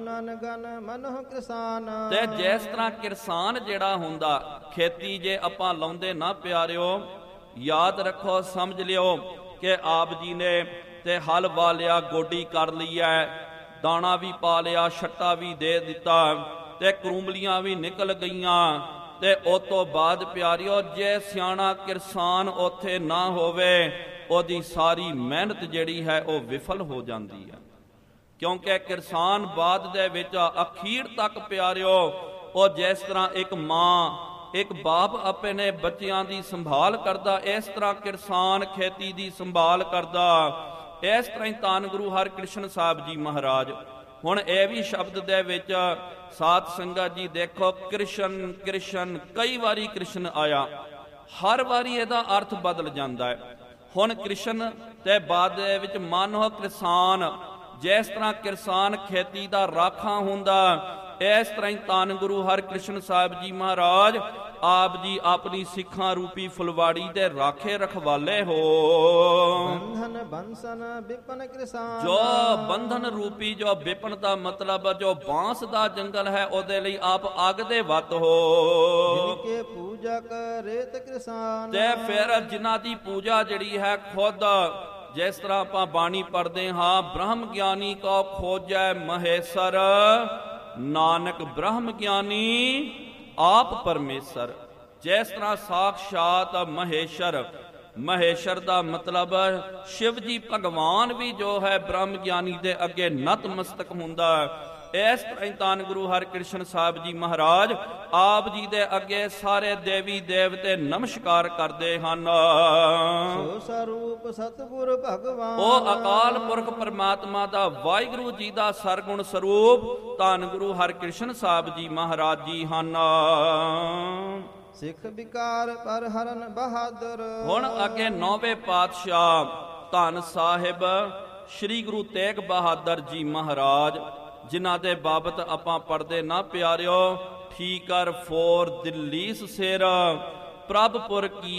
ਬੋਨਨ gun ਮਨੁ ਕਿਰਸਾਨ। ਤੇ ਜਿਸ ਤਰ੍ਹਾਂ ਕਿਰਸਾਨ ਜਿਹੜਾ ਹੁੰਦਾ, ਖੇਤੀ ਜੇ ਆਪਾਂ ਲਾਉਂਦੇ ਨਾ ਪਿਆਰਿਓ, ਯਾਦ ਰੱਖੋ, ਸਮਝ ਲਿਓ ਕਿ ਆਪ ਜੀ ਨੇ ਤੇ ਹਲ ਵਾ ਲਿਆ, ਗੋਡੀ ਕਰ ਲਈ ਐ, ਦਾਣਾ ਵੀ ਪਾ ਲਿਆ, ਛੱਟਾ ਵੀ ਦੇ ਦਿੱਤਾ ਤੇ ਕਰੂੰਬਲੀਆਂ ਵੀ ਨਿਕਲ ਗਈਆਂ, ਤੇ ਉਸ ਤੋਂ ਬਾਅਦ ਪਿਆਰਿਓ ਜੇ ਸਿਆਣਾ ਕਿਰਸਾਨ ਉੱਥੇ ਨਾ ਹੋਵੇ, ਉਹਦੀ ਸਾਰੀ ਮਿਹਨਤ ਜਿਹੜੀ ਹੈ ਉਹ ਵਿਫਲ ਹੋ ਜਾਂਦੀ ਹੈ। ਕਿਉਂਕਿ ਕਿਰਸਾਨ ਬਾਅਦ ਦੇ ਵਿੱਚ ਅਖੀਰ ਤੱਕ ਪਿਆਰਿਓ, ਉਹ ਜਿਸ ਤਰ੍ਹਾਂ ਇੱਕ ਮਾਂ ਇੱਕ ਬਾਪ ਆਪਣੇ ਬੱਚਿਆਂ ਦੀ ਸੰਭਾਲ ਕਰਦਾ, ਇਸ ਤਰ੍ਹਾਂ ਕਿਰਸਾਨ ਖੇਤੀ ਦੀ ਸੰਭਾਲ ਕਰਦਾ। ਇਸ ਤਰ੍ਹਾਂ ਹੀ ਧੰਨ ਗੁਰੂ ਹਰਿਕ੍ਰਿਸ਼ਨ ਸਾਹਿਬ ਜੀ ਮਹਾਰਾਜ, ਹੁਣ ਇਹ ਵੀ ਸ਼ਬਦ ਦੇ ਵਿੱਚ ਸਾਧ ਸੰਗਤ ਜੀ ਦੇਖੋ, ਕ੍ਰਿਸ਼ਨ ਕ੍ਰਿਸ਼ਨ, ਕਈ ਵਾਰੀ ਕ੍ਰਿਸ਼ਨ ਆਇਆ, ਹਰ ਵਾਰੀ ਇਹਦਾ ਅਰਥ ਬਦਲ ਜਾਂਦਾ ਹੈ। ਹੁਣ ਕ੍ਰਿਸ਼ਨ ਤੇ ਬਾਅਦ ਦੇ ਵਿੱਚ ਮਾਨੋ ਕਿਰਸਾਨ, ਜਿਸ ਤਰ੍ਹਾਂ ਕਿਰਸਾਨ ਖੇਤੀ ਦਾ ਰਾਖਾ ਹੁੰਦਾ, ਇਸ ਤਰ੍ਹਾਂ ਹੀ ਧੰਨ ਗੁਰੂ ਹਰਿਕ੍ਰਿਸ਼ਨ ਸਾਹਿਬ ਜੀ ਮਹਾਰਾਜ ਆਪ ਜੀ ਆਪਣੀ ਸਿੱਖਾਂ ਰੂਪੀ ਫੁਲਵਾੜੀ ਦੇ ਰਾਖੇ ਰਖਵਾਲੇ ਹੋ। ਬੰਧਨ ਬੰਸਨ ਵਿਪਨ ਕਿਰਸਾਨ। ਜੋ ਬੰਧਨ ਰੂਪੀ, ਜੋ ਵਿਪਨ ਦਾ ਮਤਲਬ ਜੋ ਬਾਂਸ ਦਾ ਜੰਗਲ ਹੈ, ਉਹਦੇ ਲਈ ਆਪ ਅੱਗ ਦੇ ਵੱਤ ਹੋ। ਜਿਨਕੇ ਪੂਜਕ ਰੇਤ ਕਿਰਸਾਨ। ਤੇ ਫਿਰ ਜਿਨ੍ਹਾਂ ਦੀ ਪੂਜਾ ਜਿਹੜੀ ਹੈ ਖੁਦ, ਜਿਸ ਤਰ੍ਹਾਂ ਆਪਾਂ ਬਾਣੀ ਪੜ੍ਹਦੇ ਹਾਂ, ਬ੍ਰਹਮ ਗਿਆਨੀ ਕੋ ਖੋਜੈ ਮਹੇਸ਼ਰ, ਨਾਨਕ ਬ੍ਰਹਮ ਗਿਆਨੀ ਆਪ ਪਰਮੇਸ਼ਰ। ਜਿਸ ਤਰ੍ਹਾਂ ਸਾਖਸ਼ਾਤ ਮਹੇਸ਼ਰ, ਮਹੇਸ਼ਰ ਦਾ ਮਤਲਬ ਸ਼ਿਵ ਜੀ ਭਗਵਾਨ ਵੀ ਜੋ ਹੈ ਬ੍ਰਹਮ ਗਿਆਨੀ ਦੇ ਅੱਗੇ ਨਤਮਸਤਕ ਹੁੰਦਾ। ਇਸ ਤਰ੍ਹਾਂ ਹੀ ਧੰਨ ਗੁਰੂ ਹਰਿਕ੍ਰਿਸ਼ਨ ਸਾਹਿਬ ਜੀ ਮਹਾਰਾਜ ਆਪ ਜੀ ਦੇ ਅੱਗੇ ਸਾਰੇ ਦੇਵੀ ਦੇਵਤੇ ਨਮਸਕਾਰ ਕਰਦੇ ਹਨ। ਸੋ ਸਰੂਪ ਸਤਿਗੁਰ ਭਗਵਾਨ। ਉਹ ਅਕਾਲ ਪੁਰਖ ਪਰਮਾਤਮਾ ਦਾ, ਵਾਹਿਗੁਰੂ ਜੀ ਦਾ ਸਰਗੁਣ ਸਰੂਪ ਧੰਨ ਗੁਰੂ ਹਰਿਕ੍ਰਿਸ਼ਨ ਸਾਹਿਬ ਜੀ ਮਹਾਰਾਜ ਜੀ ਹਨ। ਸਿੱਖ ਵਿਕਾਰ ਪਰ ਹਰਨ ਬਹਾਦਰ। ਹੁਣ ਅੱਗੇ 9ਵੇਂ ਪਾਤਸ਼ਾਹ ਧੰਨ ਸਾਹਿਬ ਸ੍ਰੀ ਗੁਰੂ ਤੇਗ ਬਹਾਦਰ ਜੀ ਮਹਾਰਾਜ, ਜਿਨ੍ਹਾਂ ਦੇ ਬਾਬਤ ਆਪਾਂ ਪੜ੍ਹਦੇ ਨਾ ਪਿਆਰਿਓ, ਠੀਕਰ ਫੋਰ ਦਿੱਲੀ ਸਿਰ ਪ੍ਰਭਪੁਰ ਕੀ